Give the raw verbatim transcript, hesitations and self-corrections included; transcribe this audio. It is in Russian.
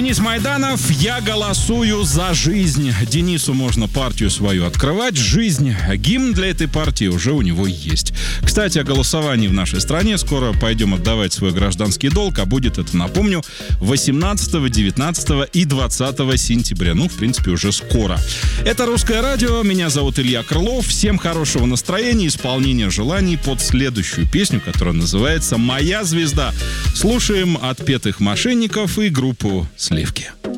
Денис Майданов, я голосую за жизнь. Денису можно партию свою открывать. Жизнь. Гимн для этой партии уже у него есть. Кстати, о голосовании в нашей стране. Скоро пойдем отдавать свой гражданский долг. А будет это, напомню, восемнадцатого, девятнадцатого и двадцатого сентября. Ну, в принципе, уже скоро. Это «Русское радио». Меня зовут Илья Крылов. Всем хорошего настроения, исполнения желаний под следующую песню, которая называется «Моя звезда». Слушаем «Отпетых мошенников» и группу «Сливки».